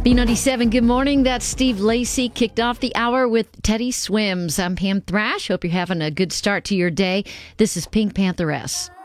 B97, good morning. That's Steve Lacey. Kicked off the hour with Teddy Swims. I'm Pam Thrash. Hope you're having a good start to your day. This is Pink Pantheress.